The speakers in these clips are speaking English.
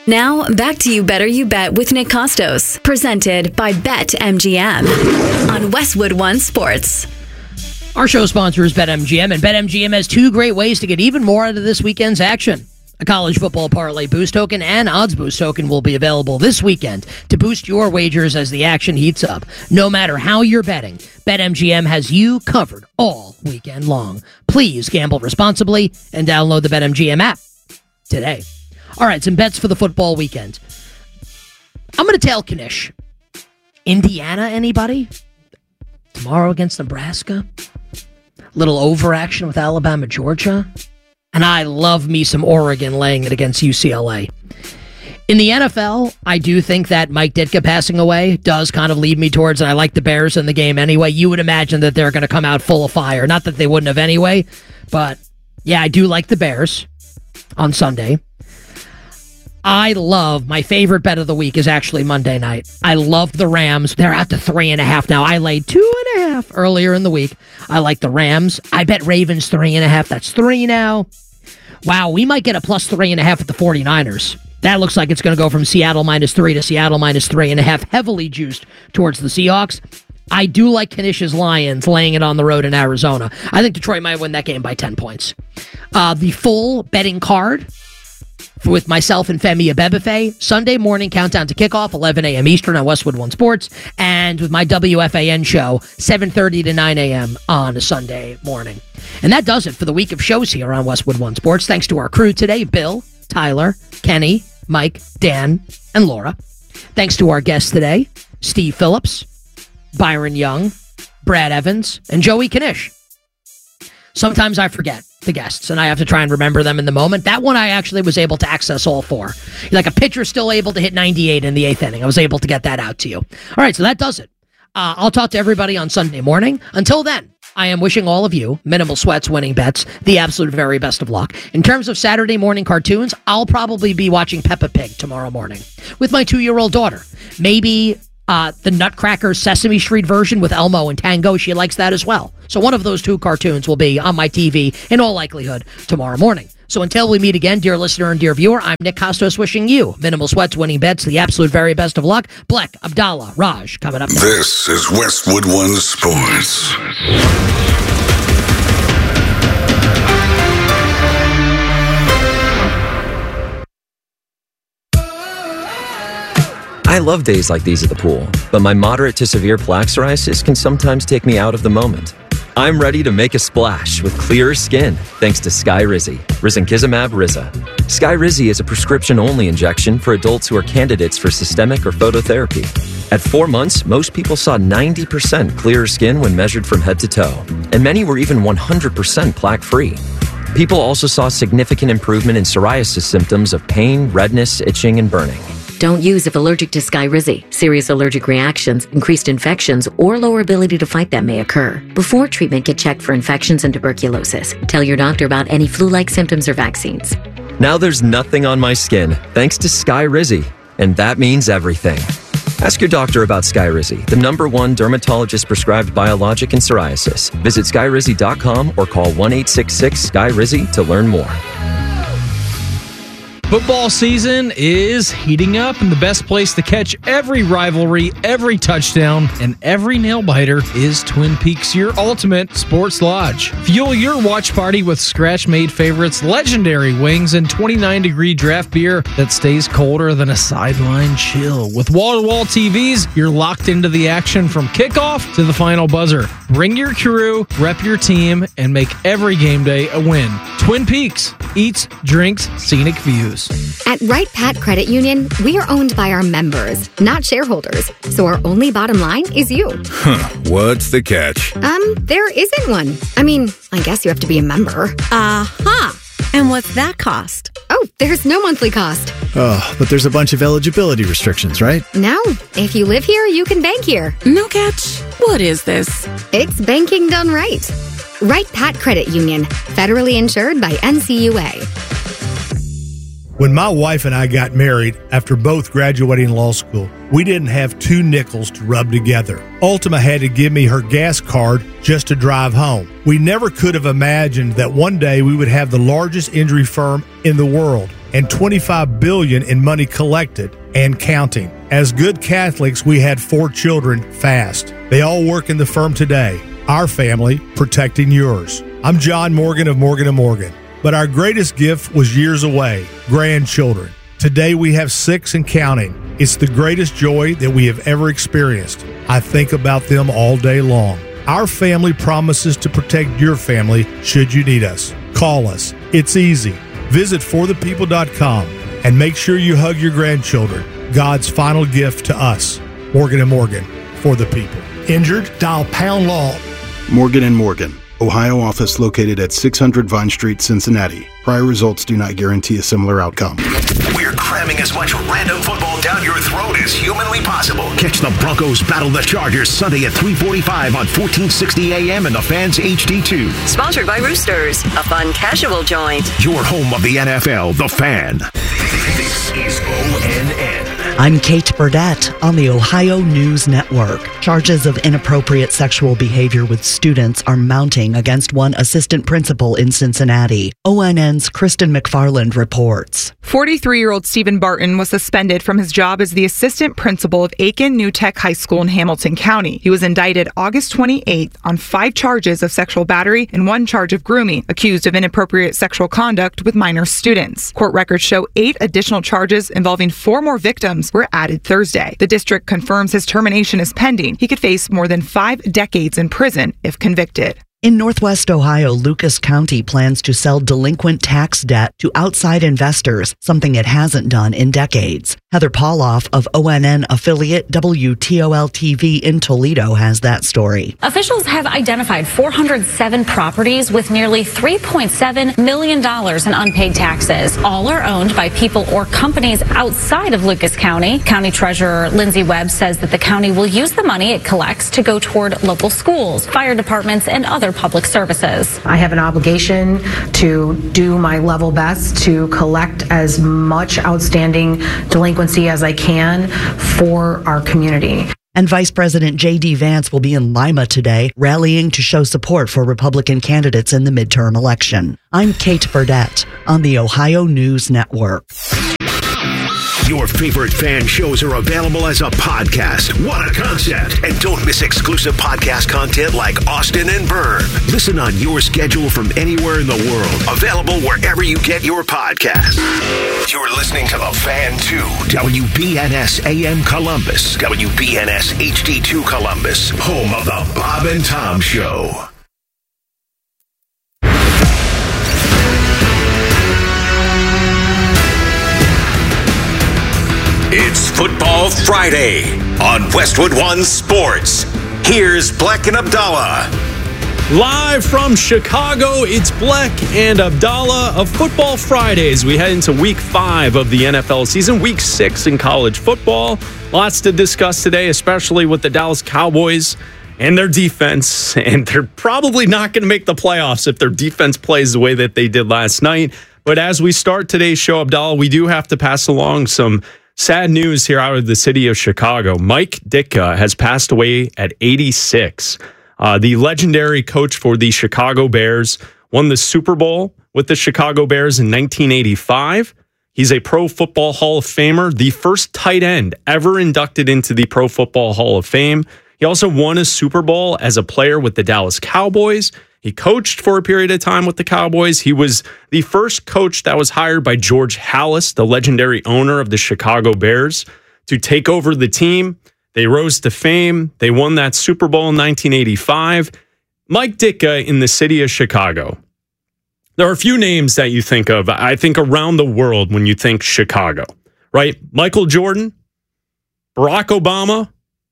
Now, back to You Better You Bet with Nick Costos, presented by BetMGM on Westwood One Sports. Our show sponsor is BetMGM, and BetMGM has two great ways to get even more out of this weekend's action. A college football parlay boost token and odds boost token will be available this weekend to boost your wagers as the action heats up. No matter how you're betting, BetMGM has you covered all weekend long. Please gamble responsibly and download the BetMGM app today. All right, some bets for the football weekend. I'm going to tail Knish. Indiana, anybody? Tomorrow against Nebraska? Little overaction with Alabama, Georgia? And I love me some Oregon laying it against UCLA. In the NFL, I do think that Mike Ditka passing away does kind of lead me towards, and I like the Bears in the game anyway. You would imagine that they're going to come out full of fire. Not that they wouldn't have anyway, but yeah, I do like the Bears on Sunday. I love, my favorite bet of the week is actually Monday night. I love the Rams. They're out to 3.5 now. I laid 2.5 earlier in the week. I like the Rams. I bet Ravens 3.5. That's 3 now. Wow, we might get a plus 3.5 at the 49ers. That looks like it's going to go from Seattle -3 to Seattle -3.5, heavily juiced towards the Seahawks. I do like Knish's Lions laying it on the road in Arizona. I think Detroit might win that game by 10 points. The full betting card with myself and Femi Abebefe, Sunday morning countdown to kickoff, 11 a.m. Eastern on Westwood One Sports, and with my WFAN show, 7:30 to 9 a.m. on a Sunday morning. And that does it for the week of shows here on Westwood One Sports. Thanks to our crew today, Bill, Tyler, Kenny, Mike, Dan, and Laura. Thanks to our guests today, Steve Phillips, Byron Young, Brad Evans, and Joey Knish. Sometimes I forget the guests, and I have to try and remember them in the moment. That one I actually was able to access all four. Like a pitcher still able to hit 98 in the 8th inning. I was able to get that out to you. All right, so that does it. I'll talk to everybody on Sunday morning. Until then, I am wishing all of you, minimal sweats, winning bets, the absolute very best of luck. In terms of Saturday morning cartoons, I'll probably be watching Peppa Pig tomorrow morning with my 2-year-old daughter. Maybe the Nutcracker Sesame Street version with Elmo and Tango. She likes that as well. So one of those two cartoons will be on my TV in all likelihood tomorrow morning. So until we meet again, dear listener and dear viewer, I'm Nick Costos wishing you minimal sweats, winning bets, the absolute very best of luck. Black, Abdallah, Raj, coming up next. This is Westwood One Sports. I love days like these at the pool, but my moderate to severe plaque psoriasis can sometimes take me out of the moment. I'm ready to make a splash with clearer skin thanks to Skyrizi, risankizumab Riza. Skyrizi is a prescription-only injection for adults who are candidates for systemic or phototherapy. At 4 months, most people saw 90% clearer skin when measured from head to toe, and many were even 100% plaque-free. People also saw significant improvement in psoriasis symptoms of pain, redness, itching, and burning. Don't use if allergic to Skyrizi. Serious allergic reactions, increased infections, or lower ability to fight them may occur. Before treatment, get checked for infections and tuberculosis. Tell your doctor about any flu-like symptoms or vaccines. Now there's nothing on my skin thanks to Skyrizi, and that means everything. Ask your doctor about Skyrizi, the #1 dermatologist-prescribed biologic in psoriasis. Visit Skyrizi.com or call 1-866-SKYRIZI to learn more. Football season is heating up, and the best place to catch every rivalry, every touchdown, and every nail-biter is Twin Peaks, your ultimate sports lodge. Fuel your watch party with scratch-made favorites, legendary wings, and 29-degree draft beer that stays colder than a sideline chill. With wall-to-wall TVs, you're locked into the action from kickoff to the final buzzer. Bring your crew, rep your team, and make every game day a win. Twin Peaks, eats, drinks, scenic views. At Wright Pat Credit Union, we are owned by our members, not shareholders. So our only bottom line is you. What's the catch? There isn't one. I mean, I guess you have to be a member. And what's that cost? Oh, there's no monthly cost. Oh, but there's a bunch of eligibility restrictions, right? No. If you live here, you can bank here. No catch. What is this? It's banking done right. Wright Pat Credit Union, federally insured by NCUA. When my wife and I got married after both graduating law school, we didn't have 2 nickels to rub together. Ultima had to give me her gas card just to drive home. We never could have imagined that one day we would have the largest injury firm in the world. and $25 billion in money collected and counting. As good Catholics, we had 4 children fast. They all work in the firm today. Our family protecting yours. I'm John Morgan of Morgan & Morgan. But our greatest gift was years away, grandchildren. Today we have 6 and counting. It's the greatest joy that we have ever experienced. I think about them all day long. Our family promises to protect your family should you need us. Call us. It's easy. Visit forthepeople.com and make sure you hug your grandchildren. God's final gift to us. Morgan & Morgan, for the people. Injured? Dial pound law. Morgan & Morgan, Ohio office located at 600 Vine Street, Cincinnati. Prior results do not guarantee a similar outcome. We're cramming as much random football down your throat as humanly possible. Catch the Broncos battle the Chargers Sunday at 3:45 on 1460 AM and the Fans HD2. Sponsored by Roosters, a fun casual joint. Your home of the NFL, the Fan. This is ONN. I'm Kate Burdett on the Ohio News Network. Charges of inappropriate sexual behavior with students are mounting against one assistant principal in Cincinnati. ONN's Kristen McFarland reports. 43-year-old Stephen Barton was suspended from his job as the assistant principal of Aiken New Tech High School in Hamilton County. He was indicted August 28th on 5 charges of sexual battery and 1 charge of grooming, accused of inappropriate sexual conduct with minor students. Court records show 8 additional charges involving 4 more victims were added Thursday. The district confirms his termination is pending. He could face more than 5 decades in prison if convicted. In Northwest Ohio, Lucas County plans to sell delinquent tax debt to outside investors, something it hasn't done in decades. Heather Pauloff of ONN affiliate WTOL-TV in Toledo has that story. Officials have identified 407 properties with nearly $3.7 million in unpaid taxes. All are owned by people or companies outside of Lucas County. County Treasurer Lindsay Webb says that the county will use the money it collects to go toward local schools, fire departments, and other public services. I have an obligation to do my level best to collect as much outstanding delinquency as I can for our community. And Vice President J.D. Vance will be in Lima today, rallying to show support for Republican candidates in the midterm election. I'm Kate Burdett on the Ohio News Network. Your favorite fan shows are available as a podcast. What a concept! And don't miss exclusive podcast content like Austin and Byrne. Listen on your schedule from anywhere in the world. Available wherever you get your podcasts. You're listening to The Fan 2, WBNS AM Columbus, WBNS HD2 Columbus, home of the Bob and Tom Show. It's Football Friday on Westwood One Sports. Here's Bleck and Abdallah. Live from Chicago, it's Bleck and Abdallah of Football Fridays. We head into week 5 of the NFL season, week 6 in college football. Lots to discuss today, especially with the Dallas Cowboys and their defense. And they're probably not going to make the playoffs if their defense plays the way that they did last night. But as we start today's show, Abdallah, we do have to pass along some sad news here out of the city of Chicago. Mike Ditka has passed away at 86. The legendary coach for the Chicago Bears won the Super Bowl with the Chicago Bears in 1985. He's a Pro Football Hall of Famer, the first tight end ever inducted into the Pro Football Hall of Fame. He also won a Super Bowl as a player with the Dallas Cowboys. He coached for a period of time with the Cowboys. He was the first coach that was hired by George Halas, the legendary owner of the Chicago Bears, to take over the team. They rose to fame. They won that Super Bowl in 1985. Mike Ditka in the city of Chicago. There are a few names that you think of, I think, around the world when you think Chicago, right? Michael Jordan, Barack Obama,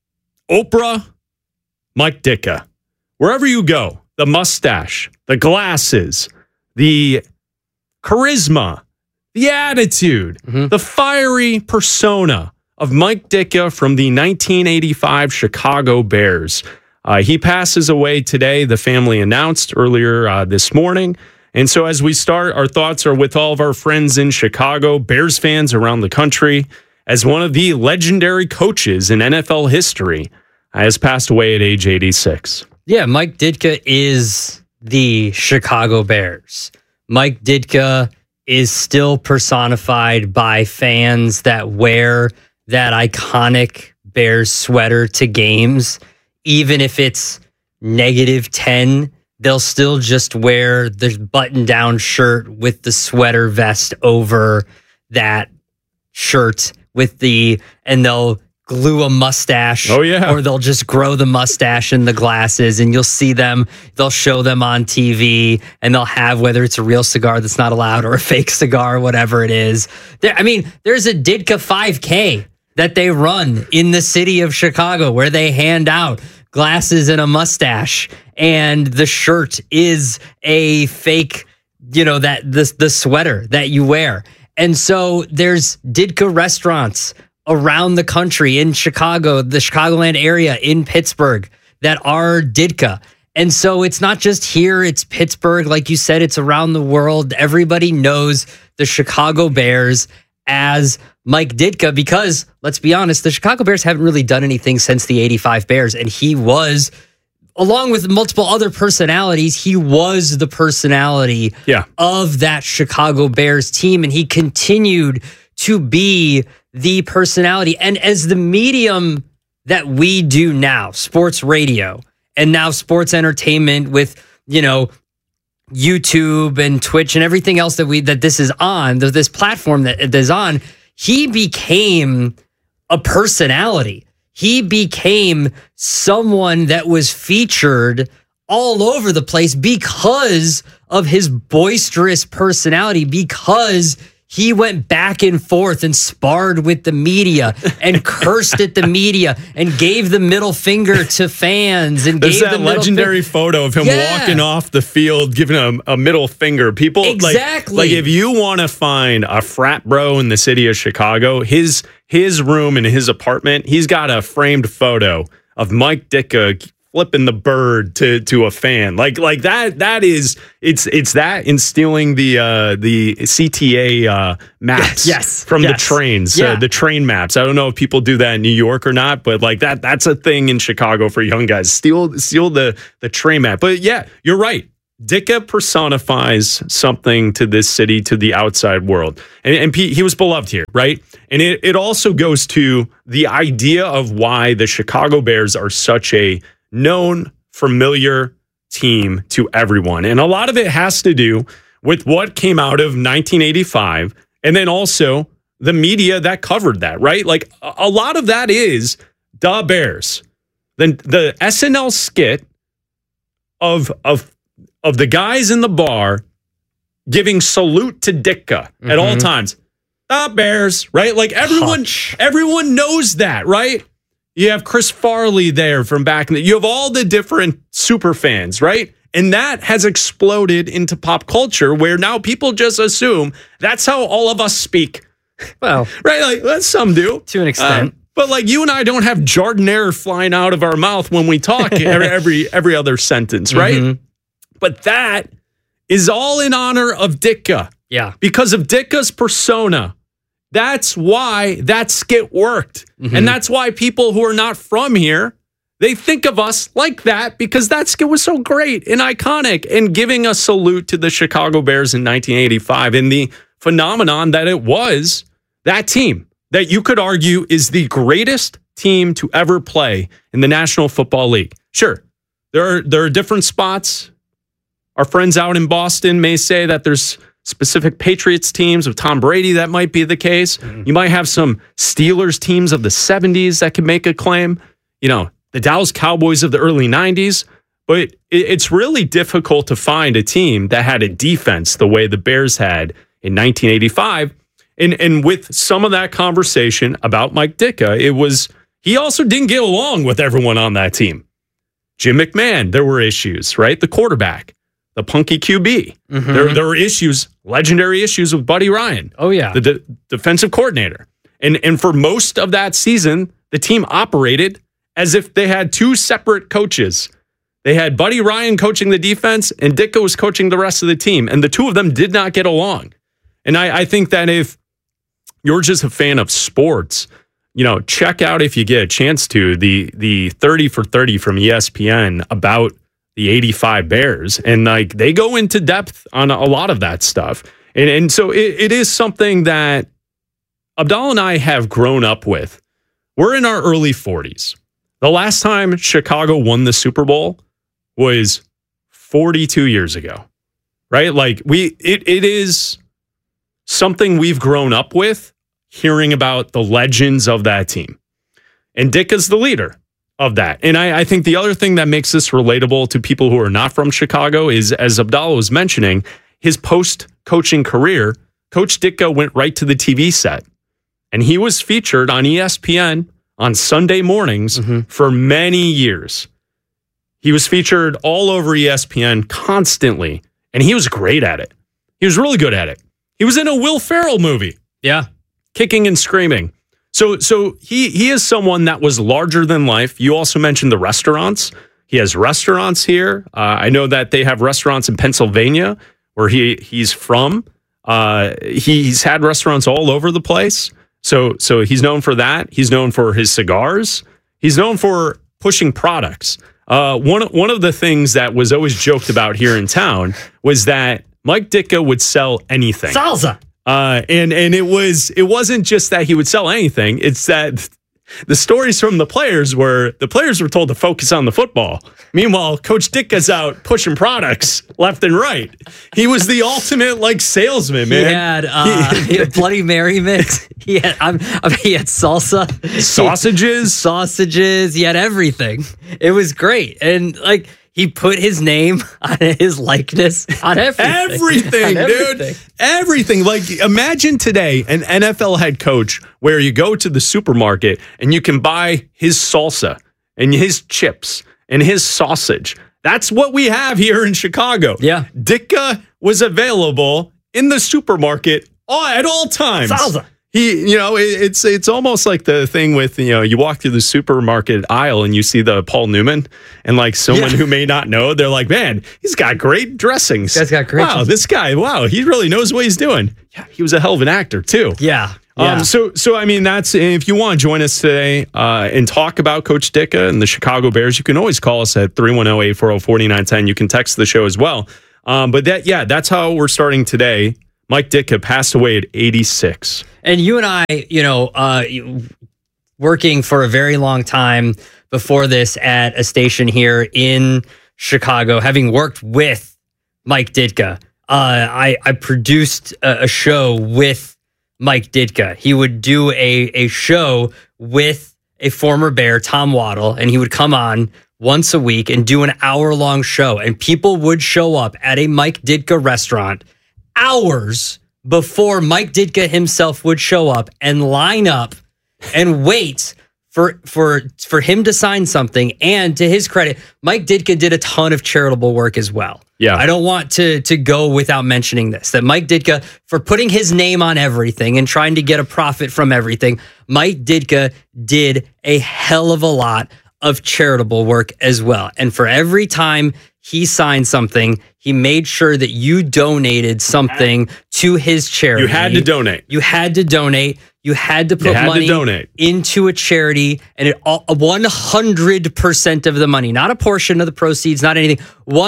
Oprah, Mike Ditka. Wherever you go, the mustache, the glasses, the charisma, the attitude, the fiery persona of Mike Ditka from the 1985 Chicago Bears. He passes away today, the family announced earlier this morning. And so as we start, our thoughts are with all of our friends in Chicago, Bears fans around the country, as one of the legendary coaches in NFL history has passed away at age 86. Yeah, Mike Ditka is the Chicago Bears. Mike Ditka is still personified by fans that wear that iconic Bears sweater to games. Even if it's -10, they'll still just wear the button-down shirt with the sweater vest over that shirt and they'll glue a mustache. Oh, yeah. Or they'll just grow the mustache and the glasses, and you'll see them. They'll show them on TV, and they'll have, whether it's a real cigar that's not allowed or a fake cigar, whatever it is. There's a Ditka 5K that they run in the city of Chicago where they hand out glasses and a mustache, and the shirt is a fake, the sweater that you wear. And so there's Ditka restaurants around the country, in Chicago, the Chicagoland area, in Pittsburgh, that are Ditka. And so it's not just here, it's Pittsburgh. Like you said, it's around the world. Everybody knows the Chicago Bears as Mike Ditka because, let's be honest, the Chicago Bears haven't really done anything since the 85 Bears. And he was, along with multiple other personalities, he was the personality of that Chicago Bears team. And he continued to be the personality. And as the medium that we do now, sports radio, and now sports entertainment with, YouTube and Twitch and everything else that this is on, this platform that it is on, he became a personality. He became someone that was featured all over the place because of his boisterous personality, because he went back and forth and sparred with the media and cursed at the media and gave the middle finger to fans. And there's gave that the legendary photo of him walking off the field, giving a middle finger. People, like if you want to find a frat bro in the city of Chicago, his room in his apartment, he's got a framed photo of Mike Ditka flipping the bird to a fan, like that is it's that instilling the CTA maps from the trains, the train maps. I don't know if people do that in New York or not, but like that's a thing in Chicago for young guys. Steal the train map. But yeah, you're right. Ditka personifies something to this city, to the outside world. And Pete, he was beloved here, right? And it also goes to the idea of why the Chicago Bears are such a known, familiar team to everyone. And a lot of it has to do with what came out of 1985 and then also the media that covered that, right? Like a lot of that is the Bears. Then the SNL skit of the guys in the bar giving salute to Ditka at all times. The Bears, right? Like everyone knows that, right? You have Chris Farley there from back in the... You have all the different super fans, right? And that has exploded into pop culture where now people just assume that's how all of us speak. Well... right? Like, that's some do. To an extent. But like you and I don't have jardiniere flying out of our mouth when we talk every other sentence, right? But that is all in honor of Ditka. Yeah. Because of Ditka's persona. That's why that skit worked. And that's why people who are not from here, they think of us like that because that skit was so great and iconic and giving a salute to the Chicago Bears in 1985 and the phenomenon that it was that team that you could argue is the greatest team to ever play in the National Football League. Sure, there are different spots. Our friends out in Boston may say that there's specific Patriots teams of Tom Brady that might be the case. You might have some Steelers teams of the 70s that could make a claim. The Dallas Cowboys of the early 90s. But it's really difficult to find a team that had a defense the way the Bears had in 1985. And with some of that conversation about Mike Ditka, he also didn't get along with everyone on that team. Jim McMahon, there were issues, right? The quarterback. The punky QB. There were issues, legendary issues with Buddy Ryan. Oh, yeah. The defensive coordinator. And for most of that season, the team operated as if they had two separate coaches. They had Buddy Ryan coaching the defense and Ditka was coaching the rest of the team. And the two of them did not get along. And I think that if you're just a fan of sports, check out, if you get a chance to, the 30 for 30 from ESPN about the 85 Bears. And they go into depth on a lot of that stuff. And so it is something that Abdallah and I have grown up with. We're in our early 40s. The last time Chicago won the Super Bowl was 42 years ago, right? Like it is something we've grown up with, hearing about the legends of that team. And Ditka's the leader of that. And I think the other thing that makes this relatable to people who are not from Chicago is, as Abdallah was mentioning, his post-coaching career, Coach Ditka went right to the TV set. And he was featured on ESPN on Sunday mornings for many years. He was featured all over ESPN constantly, and he was great at it. He was really good at it. He was in a Will Ferrell movie. Yeah. Kicking and screaming. So he is someone that was larger than life. You also mentioned the restaurants. He has restaurants here. I know that they have restaurants in Pennsylvania where he's from. He's had restaurants all over the place. So he's known for that. He's known for his cigars. He's known for pushing products. One of the things that was always joked about here in town was that Mike Ditka would sell anything. Salsa. And it wasn't just that he would sell anything. It's that the stories from the players were told to focus on the football. Meanwhile, Coach Ditka's out pushing products left and right. He was the ultimate salesman, man. He had Bloody Mary mix. He had salsa, sausages. He had everything. It was great, and he put his name on his likeness on everything. Dude. Everything. Imagine today an NFL head coach where you go to the supermarket and you can buy his salsa and his chips and his sausage. That's what we have here in Chicago. Yeah. Ditka was available in the supermarket at all times. Salsa. It's almost like the thing with, you walk through the supermarket aisle and you see the Paul Newman and someone who may not know, they're like, man, he's got great dressings. He's got great dressings. This guy, he really knows what he's doing. Yeah, he was a hell of an actor too. Yeah. So I mean, that's, if you want to join us today and talk about Coach Ditka and the Chicago Bears, you can always call us at 310-840-4910. You can text the show as well. But that's how we're starting today. Mike Ditka passed away at 86. And you and I, working for a very long time before this at a station here in Chicago, having worked with Mike Ditka, I produced a show with Mike Ditka. He would do a show with a former Bear, Tom Waddle, and he would come on once a week and do an hour-long show. And people would show up at a Mike Ditka restaurant hours before Mike Ditka himself would show up and line up and wait for him to sign something. And to his credit, Mike Ditka did a ton of charitable work as well. Yeah. I don't want to go without mentioning this, that Mike Ditka, for putting his name on everything and trying to get a profit from everything, Mike Ditka did a hell of a lot of charitable work as well. And for every time he signed something, he made sure that you donated something to his charity. You had to donate. You had to donate. You had to put money into a charity, and 100% of the money, not a portion of the proceeds, not anything,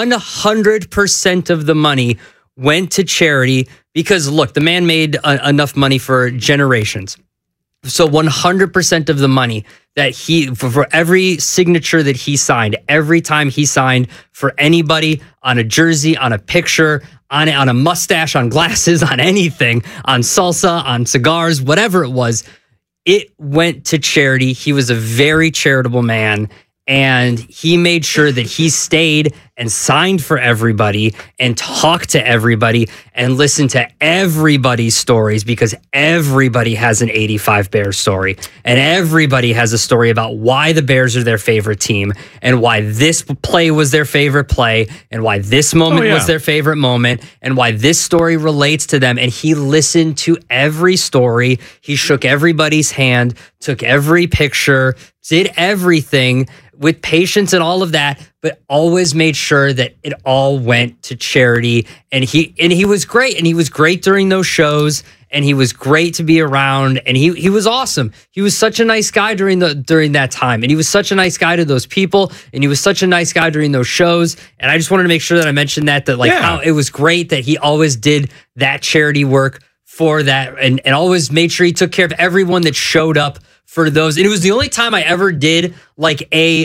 100% of the money went to charity because, look, the man made enough money for generations. So 100% of the money that for every signature that he signed, every time he signed for anybody on a jersey, on a picture, on a mustache, on glasses, on anything, on salsa, on cigars, whatever it was, it went to charity. He was a very charitable man, and he made sure that he stayed and signed for everybody and talked to everybody and listened to everybody's stories, because everybody has an 85 Bears story, and everybody has a story about why the Bears are their favorite team and why this play was their favorite play and why this moment was their favorite moment and why this story relates to them. And he listened to every story. He shook everybody's hand, took every picture, did everything with patience and all of that, but always made sure that it all went to charity. And he was great. And he was great during those shows. And he was great to be around. And he was awesome. He was such a nice guy during that time. And he was such a nice guy to those people. And he was such a nice guy during those shows. And I just wanted to make sure that I mentioned that how it was great that he always did that charity work for that and always made sure he took care of everyone that showed up for those. And it was the only time I ever did like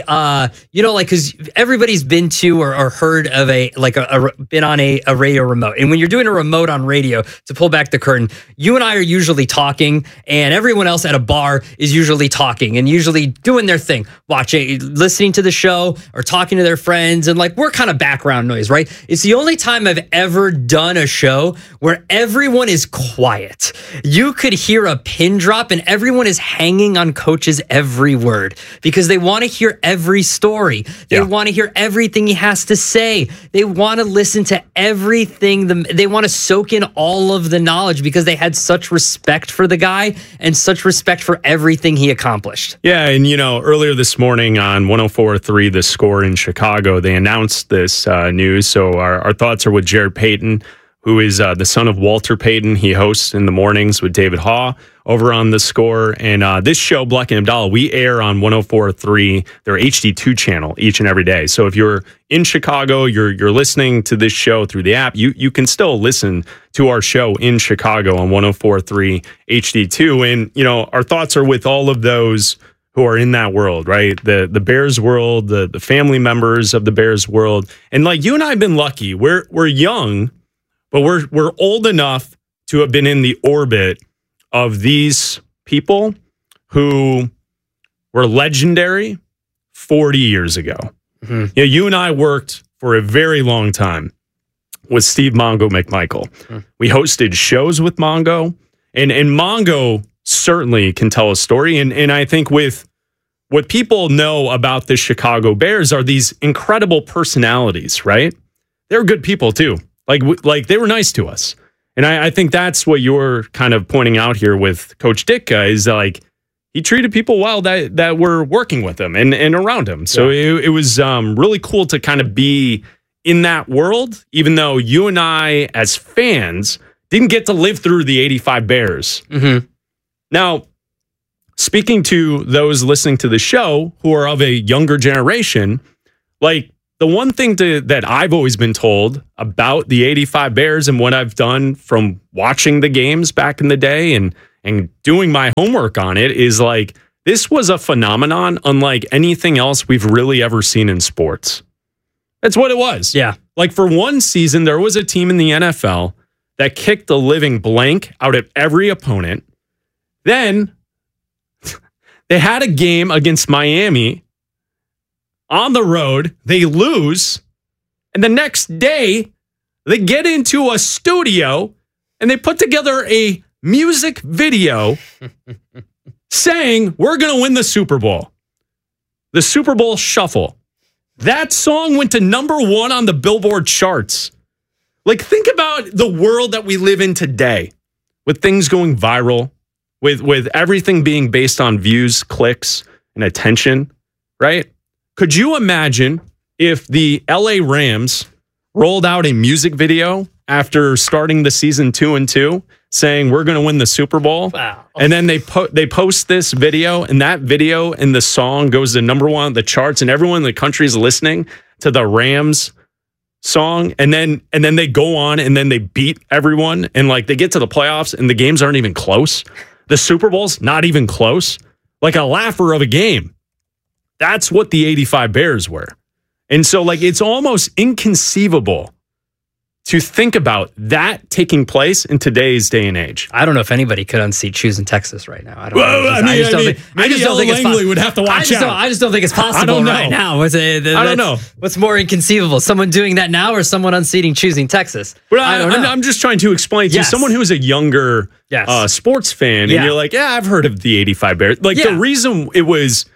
because everybody's been to or heard of been on a radio remote. And when you're doing a remote on radio, to pull back the curtain, you and I are usually talking and everyone else at a bar is usually talking and usually doing their thing, listening to the show or talking to their friends. And we're kind of background noise, right? It's the only time I've ever done a show where everyone is quiet. You could hear a pin drop and everyone is hanging on Coach's every word because they want to hear every story. They want to hear everything he has to say. They want to listen to everything. They want to soak in all of the knowledge because they had such respect for the guy and such respect for everything he accomplished. Yeah, and earlier this morning on 104.3 The Score in Chicago, they announced this news. So our thoughts are with Jared Payton, who is the son of Walter Payton. He hosts in the mornings with David Haw over on The Score. And this show, Bleck and Abdallah, we air on 104.3, their HD2 channel, each and every day. So if you're in Chicago, you're listening to this show through the app, you can still listen to our show in Chicago on 104.3 HD2. And, our thoughts are with all of those who are in that world, right? The Bears world, the family members of the Bears world. And you and I have been lucky. We're young, but we're old enough to have been in the orbit of these people who were legendary 40 years ago. Mm-hmm. You and I worked for a very long time with Steve Mongo McMichael. Mm-hmm. We hosted shows with Mongo, and Mongo certainly can tell a story. And I think with what people know about the Chicago Bears are these incredible personalities, right? They're good people too. Like they were nice to us. And I think that's what you're kind of pointing out here with Coach Ditka is he treated people well that were working with him and around him. So it was really cool to kind of be in that world, even though you and I as fans didn't get to live through the 85 Bears. Mm-hmm. Now, speaking to those listening to the show who are of a younger generation, the one thing that I've always been told about the 85 Bears and what I've done from watching the games back in the day and doing my homework on it is this was a phenomenon unlike anything else we've really ever seen in sports. That's what it was. Yeah. For one season, there was a team in the NFL that kicked the living blank out of every opponent. Then they had a game against Miami on the road, they lose, and the next day they get into a studio and they put together a music video saying, we're going to win the Super Bowl. The Super Bowl Shuffle. That song went to #1 on the Billboard charts. Think about the world that we live in today with things going viral, with everything being based on views, clicks, and attention, right? Could you imagine if the LA Rams rolled out a music video after starting the season 2-2 saying we're going to win the Super Bowl? Wow. And then they post this video, and that video and the song goes to #1 on the charts, and everyone in the country is listening to the Rams song, and then they go on and then they beat everyone, and they get to the playoffs and the games aren't even close. The Super Bowl's not even close. A laugher of a game. That's what the 85 Bears were. And so it's almost inconceivable to think about that taking place in today's day and age. I don't know if anybody could unseat Choosing Texas right now. I don't know. I just don't think Langley would have to watch out. I just don't think it's possible right now. I don't know. What's more inconceivable? Someone doing that now or someone unseating Choosing Texas? Well, I don't know. I'm just trying to explain to someone who's a younger sports fan, and you're I've heard of the 85 Bears. The reason it was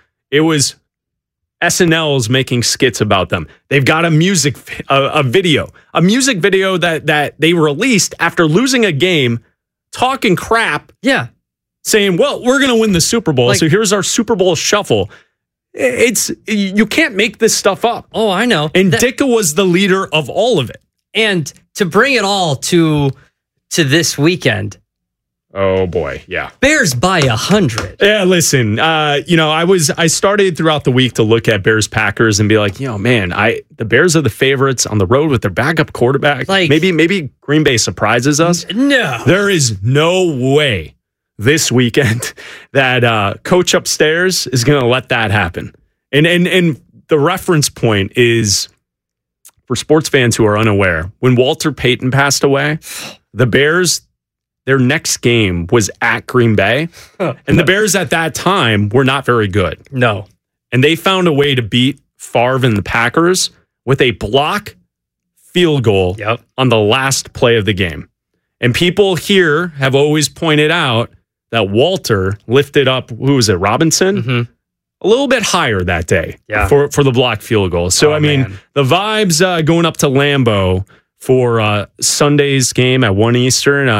SNL's making skits about them. They've got a music video that they released after losing a game, talking crap. Yeah. Saying, well, we're going to win the Super Bowl. So here's our Super Bowl shuffle. You can't make this stuff up. Oh, I know. And Ditka was the leader of all of it. And to bring it all to this weekend. Oh boy, yeah. Bears by 100. Yeah, listen, I started throughout the week to look at Bears Packers and be like, man, the Bears are the favorites on the road with their backup quarterback. Like, maybe Green Bay surprises us. No. There is no way this weekend that coach upstairs is going to let that happen. And the reference point is, for sports fans who are unaware, when Walter Payton passed away, the Bears, their next game was at Green Bay. And the Bears at that time were not very good. No. And they found a way to beat Favre and the Packers with a block field goal on the last play of the game. And people here have always pointed out that Walter lifted up, who was it, Robinson? Mm-hmm. A little bit higher that day for the block field goal. So, the vibes going up to Lambeau for Sunday's game at 1 Eastern,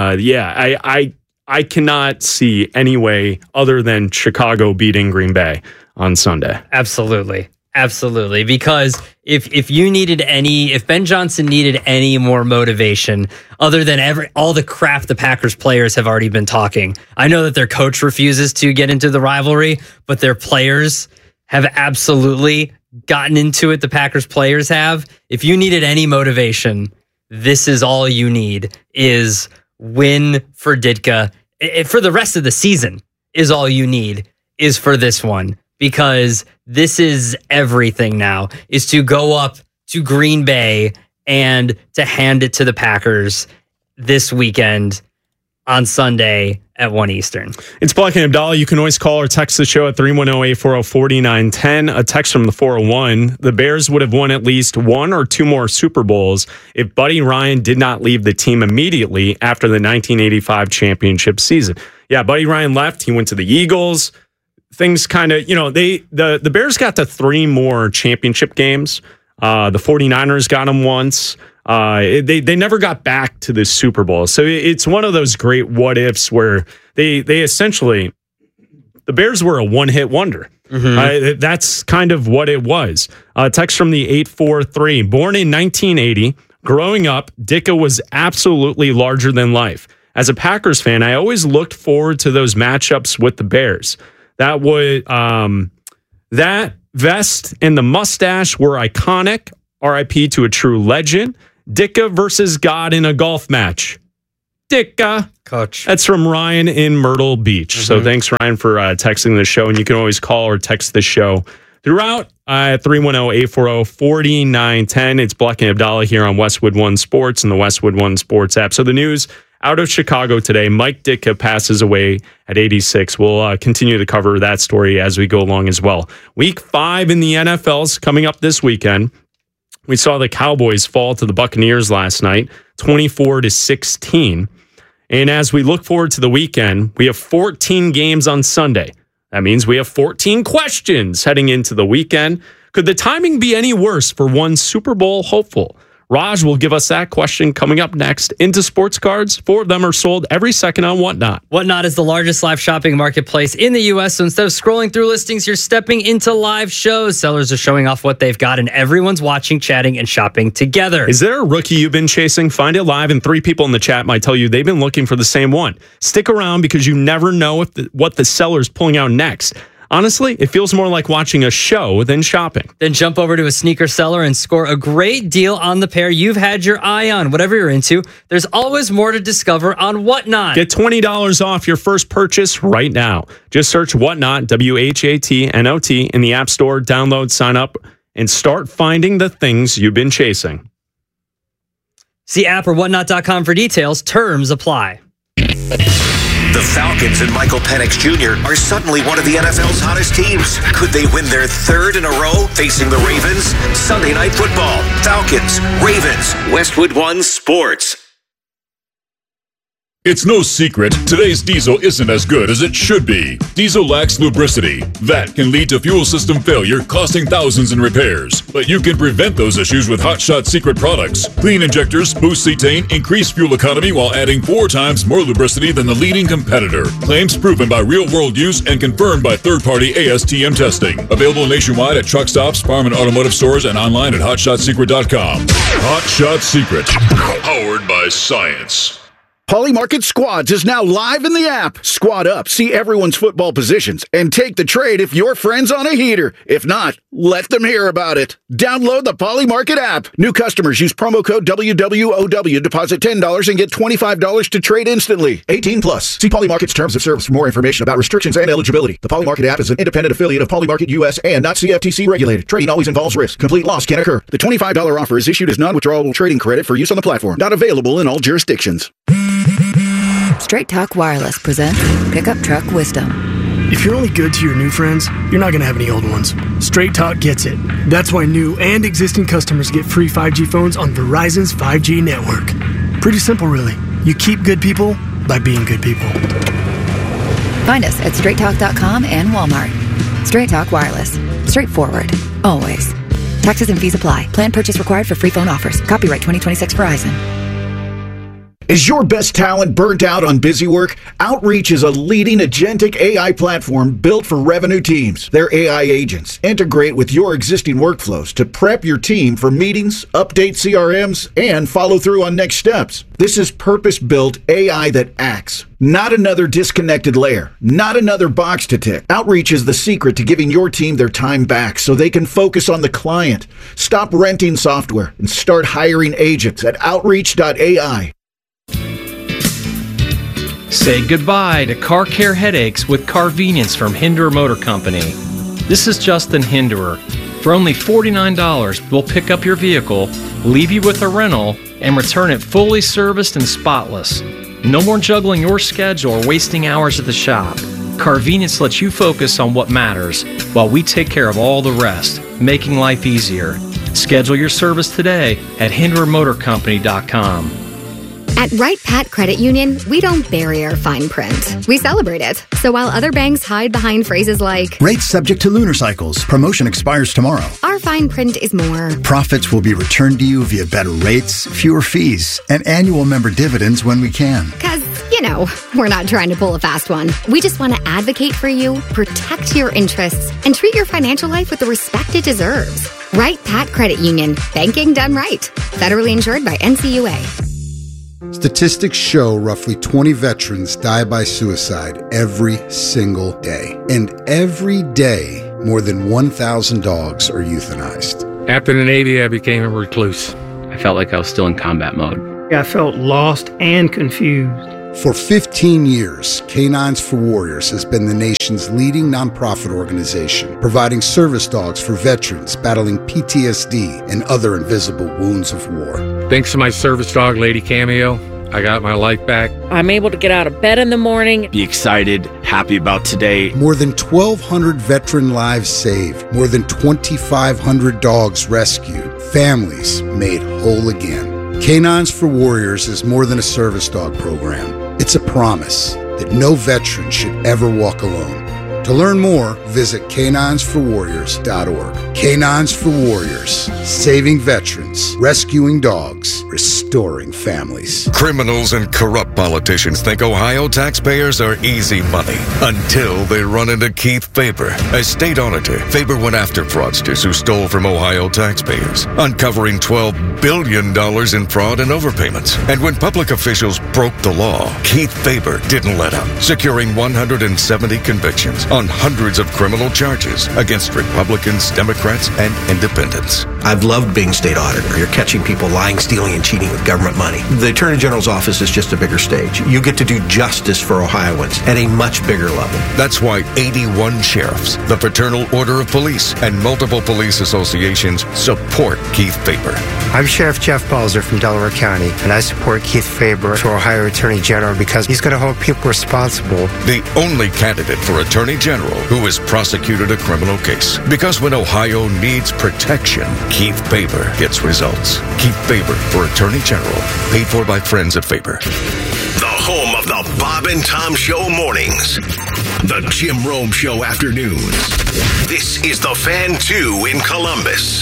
I cannot see any way other than Chicago beating Green Bay on Sunday. Absolutely. Because if Ben Johnson needed any more motivation other than all the crap the Packers players have already been talking, I know that their coach refuses to get into the rivalry, but their players have absolutely gotten into it. The Packers players have. If you needed any motivation, this is all you need, is win for Ditka. For the rest of the season is all you need, is for this one. Because this is everything now, is to go up to Green Bay and to hand it to the Packers this weekend on Sunday at 1 Eastern. It's Black and Abdallah. You can always call or text the show at 310-840-4910. A text from the 401. The Bears would have won at least one or two more Super Bowls if Buddy Ryan did not leave the team immediately after the 1985 championship season. Yeah, Buddy Ryan left. He went to the Eagles. Things kind of, the Bears got to three more championship games. The 49ers got them once. They never got back to the Super Bowl. So it's one of those great what ifs where they essentially, the Bears were a one-hit wonder. Mm-hmm. That's kind of what it was. Text from the 843. Born in 1980, growing up, Ditka was absolutely larger than life. As a Packers fan, I always looked forward to those matchups with the Bears. That vest and the mustache were iconic. RIP to a true legend. Ditka versus God in a golf match. Ditka. Coach. That's from Ryan in Myrtle Beach. Mm-hmm. So thanks, Ryan, for texting the show. And you can always call or text the show throughout at 310-840-4910. It's Black and Abdallah here on Westwood One Sports and the Westwood One Sports app. So the news out of Chicago today, Mike Ditka passes away at 86. We'll continue to cover that story as we go along as well. Week 5 in the NFL's coming up this weekend. We saw the Cowboys fall to the Buccaneers last night, 24-16. And as we look forward to the weekend, we have 14 games on Sunday. That means we have 14 questions heading into the weekend. Could the timing be any worse for one Super Bowl hopeful? Raj will give us that question coming up next. Into sports cards, 4 of them are sold every second on Whatnot. Whatnot is the largest live shopping marketplace in the U.S., so instead of scrolling through listings, you're stepping into live shows. Sellers are showing off what they've got, and everyone's watching, chatting, and shopping together. Is there a rookie you've been chasing? Find it live, and 3 people in the chat might tell you they've been looking for the same one. Stick around because you never know what the seller's pulling out next. Honestly, it feels more like watching a show than shopping. Then jump over to a sneaker seller and score a great deal on the pair you've had your eye on. Whatever you're into, there's always more to discover on Whatnot. Get $20 off your first purchase right now. Just search Whatnot, WHATNOT, in the App Store, download, sign up, and start finding the things you've been chasing. See app or whatnot.com for details. Terms apply. The Falcons and Michael Penix Jr. are suddenly one of the NFL's hottest teams. Could they win their 3rd in a row facing the Ravens? Sunday Night Football. Falcons, Ravens, Westwood One Sports. It's no secret, today's diesel isn't as good as it should be. Diesel lacks lubricity. That can lead to fuel system failure, costing thousands in repairs. But you can prevent those issues with Hot Shot Secret products. Clean injectors, boost cetane, increase fuel economy while adding 4 times more lubricity than the leading competitor. Claims proven by real-world use and confirmed by third-party ASTM testing. Available nationwide at truck stops, farm and automotive stores, and online at HotShotSecret.com. Hot Shot Secret. Powered by science. Polymarket Squads is now live in the app. Squad up, see everyone's football positions, and take the trade if your friend's on a heater. If not, let them hear about it. Download the Polymarket app. New customers use promo code WWOW, deposit $10 and get $25 to trade instantly. 18 plus. See Polymarket's terms of service for more information about restrictions and eligibility. The Polymarket app is an independent affiliate of Polymarket US and not CFTC regulated. Trading always involves risk. Complete loss can occur. The $25 offer is issued as non-withdrawable trading credit for use on the platform. Not available in all jurisdictions. Straight Talk Wireless presents Pickup Truck Wisdom. If you're only good to your new friends, you're not going to have any old ones. Straight Talk gets it. That's why new and existing customers get free 5G phones on Verizon's 5G network. Pretty simple, really. You keep good people by being good people. Find us at straighttalk.com and Walmart. Straight Talk Wireless. Straightforward. Always. Taxes and fees apply. Plan purchase required for free phone offers. Copyright 2026 Verizon. Is your best talent burnt out on busy work? Outreach is a leading agentic AI platform built for revenue teams. Their AI agents integrate with your existing workflows to prep your team for meetings, update CRMs, and follow through on next steps. This is purpose-built AI that acts. Not another disconnected layer. Not another box to tick. Outreach is the secret to giving your team their time back so they can focus on the client. Stop renting software and start hiring agents at Outreach.ai. Say goodbye to car care headaches with Carvenience from Hinderer Motor Company. This is Justin Hinderer. For only $49, we'll pick up your vehicle, leave you with a rental, and return it fully serviced and spotless. No more juggling your schedule or wasting hours at the shop. Carvenience lets you focus on what matters while we take care of all the rest, making life easier. Schedule your service today at HindererMotorCompany.com. At Wright Pat Credit Union, we don't bury our fine print. We celebrate it. So while other banks hide behind phrases like, rates subject to lunar cycles, promotion expires tomorrow, our fine print is more, profits will be returned to you via better rates, fewer fees, and annual member dividends when we can. Because, you know, we're not trying to pull a fast one. We just want to advocate for you, protect your interests, and treat your financial life with the respect it deserves. Wright Pat Credit Union. Banking done right. Federally insured by NCUA. Statistics show roughly 20 veterans die by suicide every single day. And every day, more than 1,000 dogs are euthanized. After the Navy, I became a recluse. I felt like I was still in combat mode. I felt lost and confused. For 15 years, Canines for Warriors has been the nation's leading nonprofit organization, providing service dogs for veterans battling PTSD and other invisible wounds of war. Thanks to my service dog, Lady Cameo, I got my life back. I'm able to get out of bed in the morning. Be excited, happy about today. More than 1,200 veteran lives saved. More than 2,500 dogs rescued. Families made whole again. Canines for Warriors is more than a service dog program. It's a promise that no veteran should ever walk alone. To learn more, visit caninesforwarriors.org. Canines for Warriors, saving veterans, rescuing dogs, restoring families. Criminals and corrupt politicians think Ohio taxpayers are easy money until they run into Keith Faber. As state auditor, Faber went after fraudsters who stole from Ohio taxpayers, uncovering $12 billion in fraud and overpayments. And when public officials broke the law, Keith Faber didn't let up, securing 170 convictions on hundreds of criminal charges against Republicans, Democrats, and independents. I've loved being state auditor. You're catching people lying, stealing, and cheating with government money. The Attorney General's office is just a bigger stage. You get to do justice for Ohioans at a much bigger level. That's why 81 sheriffs, the Fraternal Order of Police, and multiple police associations support Keith Faber. I'm Sheriff Jeff Balzer from Delaware County, and I support Keith Faber for Ohio Attorney General because he's going to hold people responsible. The only candidate for Attorney General who has prosecuted a criminal case. Because when Ohio needs protection, Keith Faber gets results. Keith Faber for Attorney General. Paid for by friends at Faber. The home of The Bob and Tom Show mornings. The Jim Rome Show afternoons. This is The Fan 2 in Columbus.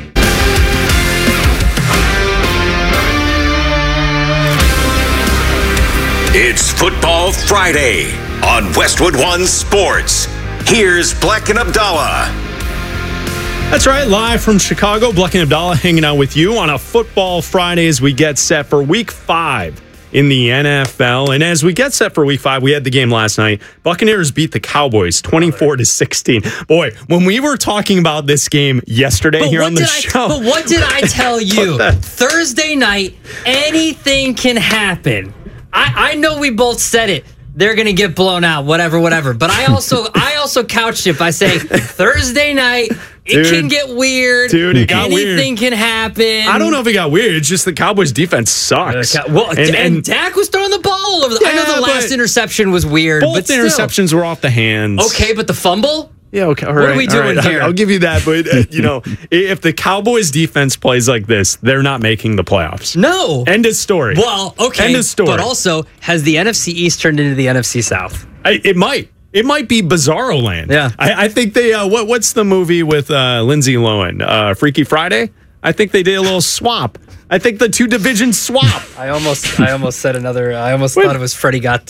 It's Football Friday on Westwood One Sports. Here's Bleck and Abdallah. That's right, live from Chicago, Bleck and Abdallah hanging out with you on a Football Friday as we get set for Week 5 in the NFL. And as we get set for Week 5, we had the game last night. Buccaneers beat the Cowboys 24-16. Boy, when we were talking about this game yesterday here on the show. But what did I tell you? Thursday night, anything can happen. I know we both said it. They're going to get blown out, whatever. But I also couched it by saying Thursday night, it can get weird. Dude, it got weird. Anything can happen. I don't know if it got weird. It's just the Cowboys' defense sucks. And Dak was throwing the ball all over. I know the last interception was weird. Both interceptions were off the hands. Okay, but the fumble? Yeah, okay. All what right, are we doing here? I'll give you that. But, if the Cowboys' defense plays like this, they're not making the playoffs. No. End of story. Well, okay. End of story. But also, has the NFC East turned into the NFC South? It might. It might be Bizarro Land. Yeah. I think they, what's the movie with Lindsay Lohan? Freaky Friday? I think they did a little swap. I think the two divisions swap. I almost said another. I almost thought it was Freddie got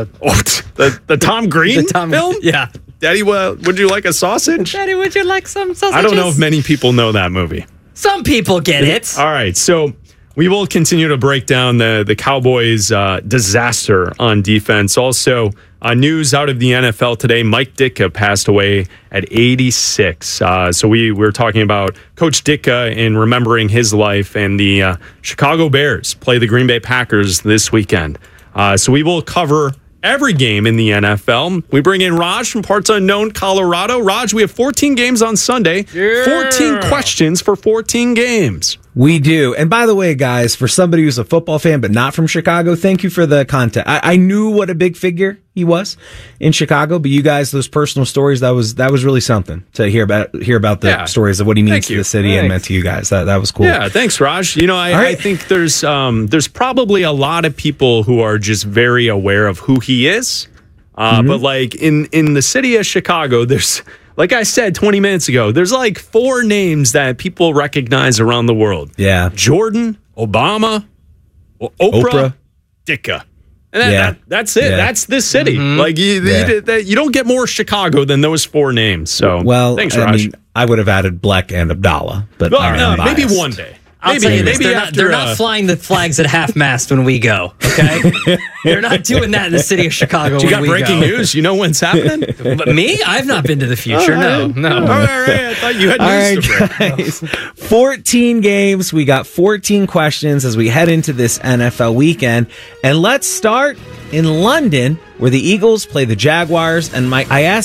the Tom Green film. Yeah, Daddy, would you like a sausage? Daddy, would you like some sausages? I don't know if many people know that movie. Some people get it. All right, so we will continue to break down the Cowboys' disaster on defense. Also, news out of the NFL today, Mike Ditka passed away at 86. So we're talking about Coach Ditka and remembering his life, and the Chicago Bears play the Green Bay Packers this weekend. So we will cover every game in the NFL. We bring in Raj from Parts Unknown, Colorado. Raj, we have 14 games on Sunday, 14 questions for 14 games. We do. And by the way, guys, for somebody who's a football fan but not from Chicago, thank you for the content. I knew what a big figure he was in Chicago, but you guys, those personal stories, that was really something to hear about the stories of what he means to the city and meant to you guys. That was cool. Yeah, thanks, Raj. I think there's probably a lot of people who are just very aware of who he is. But like in the city of Chicago, there's, like I said 20 minutes ago, there's like 4 names that people recognize around the world. Yeah. Jordan, Obama, Oprah. Ditka. And that's it. Yeah. That's this city. Mm-hmm. Like you don't get more Chicago than those 4 names. So thanks, Raj. I would have added Bleck and Abdallah, but maybe one day. I'll tell you this, they're not flying the flags at half-mast when we go, okay? They're not doing that in the city of Chicago when we go. You got breaking news? You know when's happening? But me? I've not been to the future. No. All right. I thought you had news to break. Guys, 14 games. We got 14 questions as we head into this NFL weekend. And let's start in London, where the Eagles play the Jaguars. And I